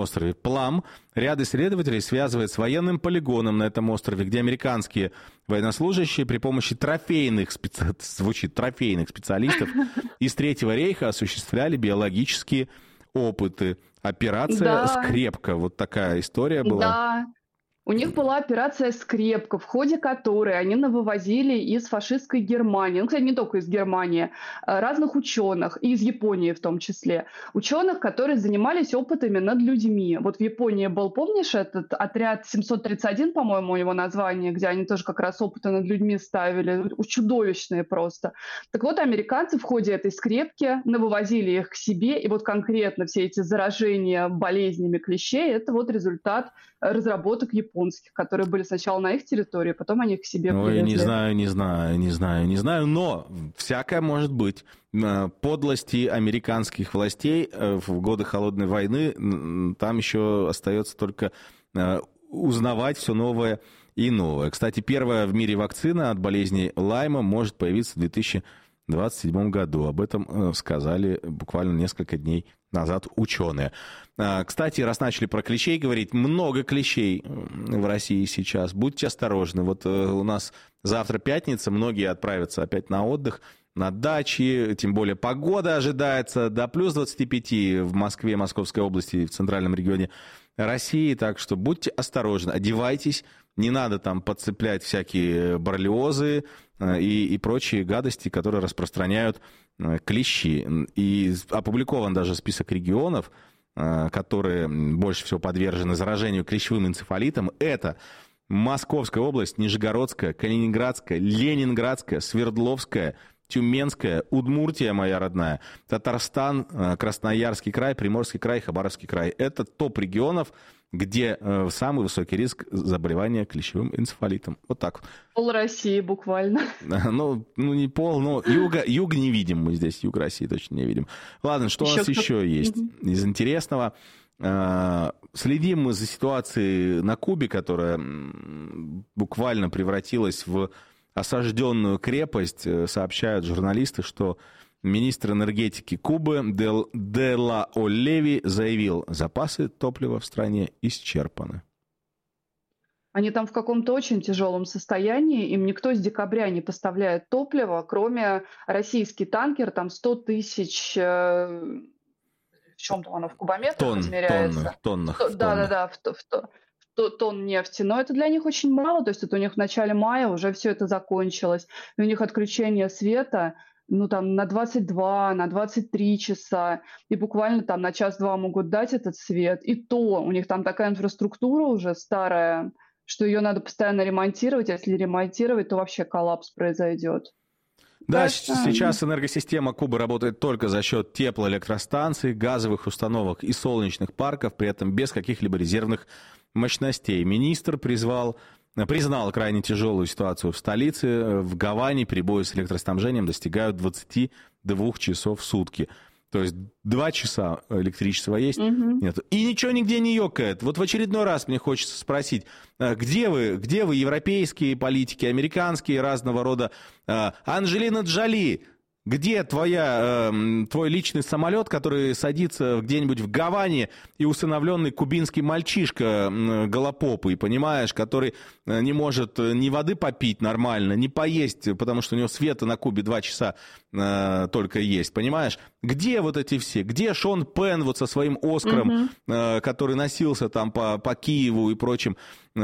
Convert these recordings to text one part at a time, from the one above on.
острове Плам. Ряд исследователей связывает с военным полигоном на этом острове, где американские военнослужащие при помощи трофейных специалистов из Третьего рейха осуществляли биологические опыты. Операция «Скрепка». Вот такая история была. Да. У них была операция «Скрепка», в ходе которой они навывозили из фашистской Германии, ну, кстати, не только из Германии, разных ученых, и из Японии в том числе. Ученых, которые занимались опытами над людьми. Вот в Японии был, помнишь, этот отряд 731, по-моему, у него название, где они тоже как раз опыты над людьми ставили, чудовищные просто. Так вот, американцы в ходе этой «Скрепки» навывозили их к себе, и вот конкретно все эти заражения болезнями клещей – это вот результат разработок японских, которые были сначала на их территории, потом они их к себе привезли. Ой, не знаю, но всякое может быть. Подлости американских властей в годы Холодной войны, там еще остается только узнавать все новое и новое. Кстати, первая в мире вакцина от болезни Лайма может появиться в 2027 году. Об этом сказали буквально несколько дней назад ученые. Кстати, раз начали про клещей говорить, много клещей в России сейчас. Будьте осторожны. Вот у нас завтра пятница, многие отправятся опять на отдых, на дачи, тем более погода ожидается до плюс 25 в Москве, Московской области, в центральном регионе России. Так что будьте осторожны, одевайтесь, не надо там подцеплять всякие боррелиозы и прочие гадости, которые распространяют клещи. И опубликован даже список регионов, которые больше всего подвержены заражению клещевым энцефалитом. Это Московская область, Нижегородская, Калининградская, Ленинградская, Свердловская, Тюменская, Удмуртия, моя родная, Татарстан, Красноярский край, Приморский край, Хабаровский край. Это топ регионов, где самый высокий риск заболевания клещевым энцефалитом. Вот так вот. Пол России буквально. Ну не пол, но юг не видим мы здесь, юг России точно не видим. Ладно, что у нас еще есть из интересного? Следим мы за ситуацией на Кубе, которая буквально превратилась в осажденную крепость. Сообщают журналисты, что министр энергетики Кубы Де Ла Олеви заявил, запасы топлива в стране исчерпаны. Они там в каком-то очень тяжелом состоянии, им никто с декабря не поставляет топливо, кроме российский танкер, там 100 тысяч, в чем там оно, в кубометрах измеряется? Тоннах. Да, в тонн нефти, но это для них очень мало, то есть это у них в начале мая уже все это закончилось, и у них отключение света, ну, там, на 22, на 23 часа, и буквально там на час-два могут дать этот свет, и то у них там такая инфраструктура уже старая, что ее надо постоянно ремонтировать, а если ремонтировать, то вообще коллапс произойдет. Да, сейчас энергосистема Кубы работает только за счет теплоэлектростанций, газовых установок и солнечных парков, при этом без каких-либо резервных мощностей. Министр признал крайне тяжелую ситуацию в столице. В Гаване перебои с электроснабжением достигают 22 часов в сутки. То есть 2 часа электричества есть, нет. И ничего нигде не ёкает. Вот в очередной раз мне хочется спросить, где вы, европейские политики, американские, разного рода, Анджелина Джоли, где твой личный самолет, который садится где-нибудь в Гаване, и усыновленный кубинский мальчишка голопопый, понимаешь, который не может ни воды попить нормально, ни поесть, потому что у него света на Кубе 2 часа только есть, понимаешь? Где вот эти все? Где Шон Пен вот со своим Оскаром, который носился там по Киеву и прочим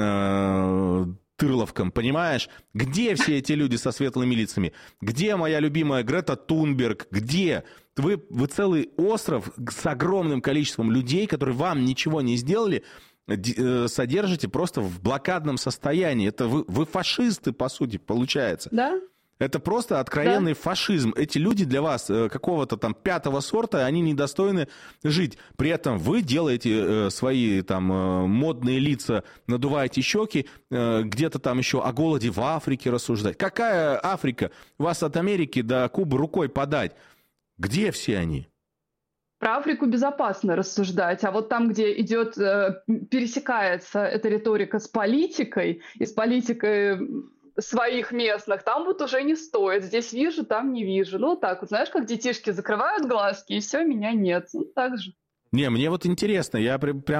тырловкам, понимаешь? Где все эти люди со светлыми лицами? Где моя любимая Грета Тунберг? Где? Вы целый остров с огромным количеством людей, которые вам ничего не сделали, содержите просто в блокадном состоянии. Это вы фашисты, по сути, получается. Да. Это просто откровенный фашизм. Эти люди для вас какого-то там 5-го сорта, они недостойны жить. При этом вы делаете свои там модные лица, надуваете щеки, где-то там еще о голоде в Африке рассуждать. Какая Африка? Вас от Америки до Кубы рукой подать. Где все они? Про Африку безопасно рассуждать, а вот там, где идет, пересекается эта риторика с политикой, и с политикой своих местных, там вот уже не стоит. Здесь вижу, там не вижу. Ну, так вот, знаешь, как детишки закрывают глазки, и все, меня нет. Ну, так же. Не, мне вот интересно, я прям